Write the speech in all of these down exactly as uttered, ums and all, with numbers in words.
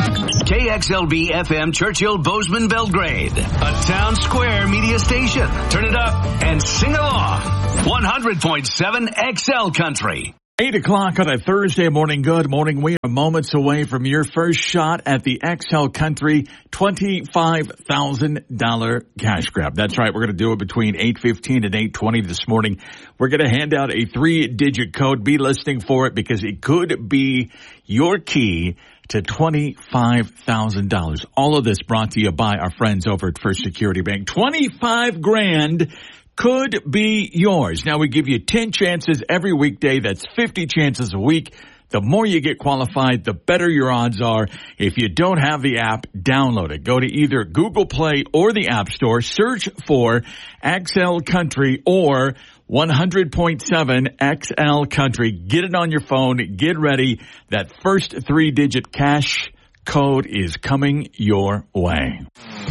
K X L B F M Churchill Bozeman Belgrade, a town square media station. Turn it up and sing along. one hundred point seven X L Country. eight o'clock on a Thursday morning. Good morning. We are moments away from your first shot at the X L Country twenty-five thousand dollars cash grab. That's right. We're going to do it between eight fifteen and eight twenty this morning. We're going to hand out a three-digit code. Be listening for it because it could be your key to twenty-five thousand dollars. All of this brought to you by our friends over at First Security Bank. twenty-five grand could be yours. Now, we give you ten chances every weekday. That's fifty chances a week. The more you get qualified, the better your odds are. If you don't have the app, download it. Go to either Google Play or the App Store. Search for X L Country or one hundred point seven X L Country. Get it on your phone. Get ready. That first three-digit cash code is coming your way.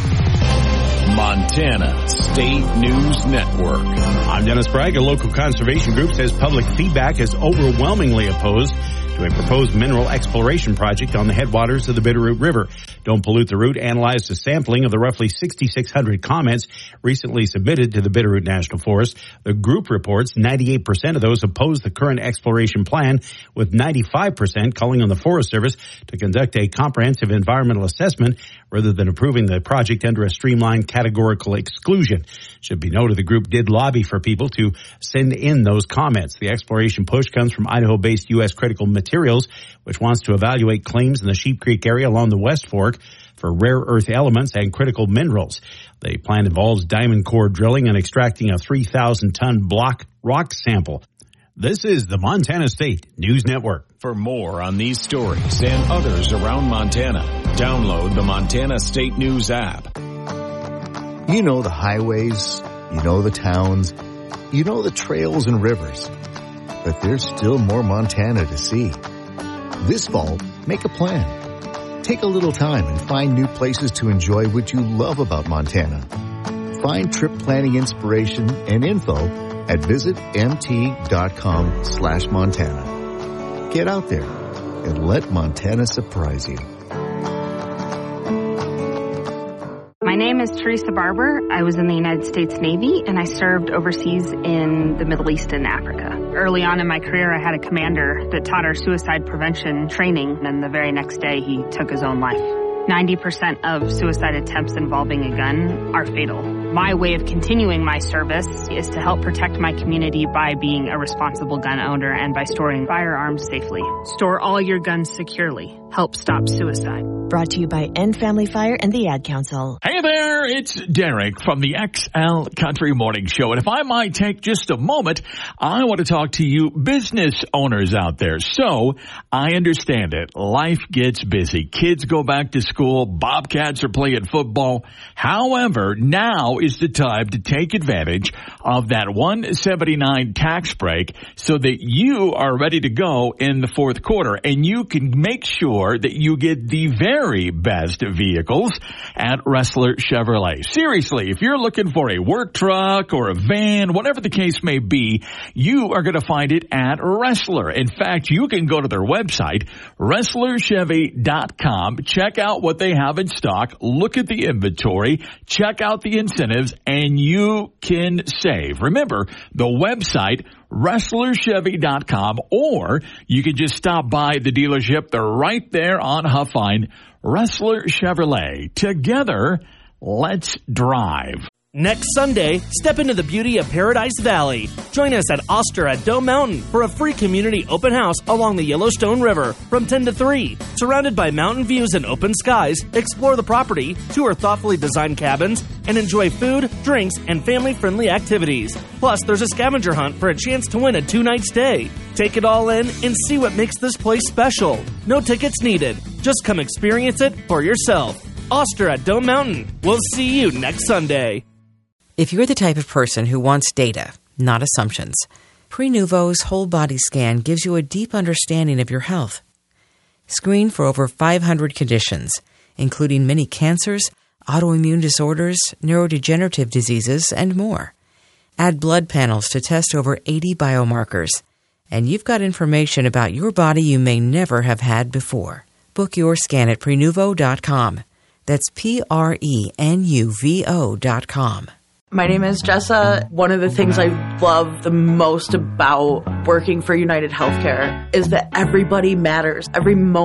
Montana State News Network. I'm Dennis Bragg. A local conservation group says public feedback is overwhelmingly opposed to a proposed mineral exploration project on the headwaters of the Bitterroot River. Don't Pollute the Root analyzed a sampling of the roughly sixty-six hundred comments recently submitted to the Bitterroot National Forest. The group reports ninety-eight percent of those oppose the current exploration plan, with ninety-five percent calling on the Forest Service to conduct a comprehensive environmental assessment rather than approving the project under a streamlined categorical exclusion. Should be noted the group did lobby for people to send in those comments. The exploration push comes from Idaho-based U S Critical Materials, which wants to evaluate claims in the Sheep Creek area along the West Fork for rare earth elements and critical minerals. The plan involves diamond core drilling and extracting a three thousand ton block rock sample. This is the Montana State News Network. For more on these stories and others around Montana, download the Montana State News app. You know the highways, you know the towns, you know the trails and rivers. But there's still more Montana to see. This fall, make a plan. Take a little time and find new places to enjoy what you love about Montana. Find trip planning inspiration and info at visitmt.com slash Montana. Get out there and let Montana surprise you. My name is Teresa Barber. I was in the United States Navy, and I served overseas in the Middle East and Africa. Early on in my career, I had a commander that taught our suicide prevention training, and the very next day, he took his own life. ninety percent of suicide attempts involving a gun are fatal. My way of continuing my service is to help protect my community by being a responsible gun owner and by storing firearms safely. Store all your guns securely. Help stop suicide. Brought to you by End Family Fire and the Ad Council. Hey there, it's Derek from the X L Country Morning Show. And if I might take just a moment, I want to talk to you business owners out there. So, I understand it. Life gets busy. Kids go back to school. Bobcats are playing football. However, now is the time to take advantage of that one seventy-nine tax break so that you are ready to go in the fourth quarter. And you can make sure that you get the very best vehicles at Ressler Chevrolet. Seriously, if you're looking for a work truck or a van, whatever the case may be, you are going to find it at Ressler. In fact, you can go to their website, Ressler Chevy dot com, check out what they have in stock, look at the inventory, check out the incentives, and you can save. Remember, the website, Ressler Chevy dot com, or you can just stop by the dealership. They're right there on Huffine. Ressler Chevrolet. Together, let's drive. Next Sunday, step into the beauty of Paradise Valley. Join us at Oster at Dome Mountain for a free community open house along the Yellowstone River from ten to three. Surrounded by mountain views and open skies, explore the property, tour thoughtfully designed cabins, and enjoy food, drinks, and family-friendly activities. Plus, there's a scavenger hunt for a chance to win a two-night stay. Take it all in and see what makes this place special. No tickets needed. Just come experience it for yourself. Oster at Dome Mountain. We'll see you next Sunday. If you're the type of person who wants data, not assumptions, Prenuvo's whole body scan gives you a deep understanding of your health. Screen for over five hundred conditions, including many cancers, autoimmune disorders, neurodegenerative diseases, and more. Add blood panels to test over eighty biomarkers, and you've got information about your body you may never have had before. book your scan at prenuvo dot com. That's P R E N U V O dot com. My name is Jessa. One of the things I love the most about working for United Healthcare is that everybody matters. Every moment